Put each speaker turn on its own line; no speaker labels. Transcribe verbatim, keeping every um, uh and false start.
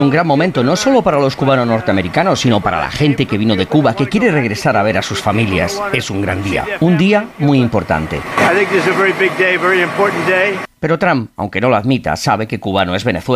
Un gran momento no solo para los cubanos norteamericanos, sino para la gente que vino de Cuba, que quiere regresar a ver a sus familias. Es un gran día, un día muy importante. Pero Trump, aunque no lo admita, sabe que Cuba no es Venezuela.